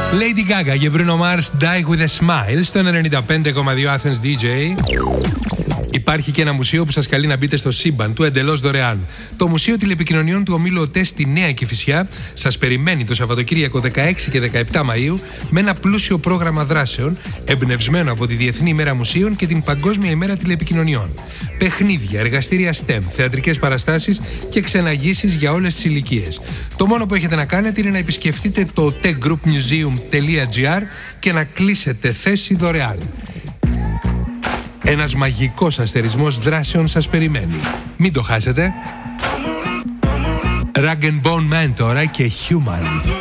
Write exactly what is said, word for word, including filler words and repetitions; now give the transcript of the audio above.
Lady Gaga και Bruno Mars, Die With A Smile στον ενενήντα πέντε κόμμα δύο Athens ντι τζέι. Υπάρχει και ένα μουσείο που σας καλεί να μπείτε στο σύμπαν του εντελώς δωρεάν. Το Μουσείο Τηλεπικοινωνιών του Ομίλου ΟΤΕ στη Νέα Κηφισιά σας περιμένει το Σαββατοκύριακο δεκαέξι και δεκαεπτά Μαΐου με ένα πλούσιο πρόγραμμα δράσεων εμπνευσμένο από τη Διεθνή ημέρα Μουσείων και την Παγκόσμια ημέρα Τηλεπικοινωνιών. Παιχνίδια, εργαστήρια STEM, θεατρικές παραστάσεις και ξεναγήσεις για όλες τις ηλικίες. Το μόνο που έχετε να κάνετε είναι να επισκεφτείτε το otegroupmuseum.gr και να κλείσετε θέση δωρεάν. Ένας μαγικός αστερισμός δράσεων σας περιμένει. Μην το χάσετε. Rag and Bone Man τώρα και Human.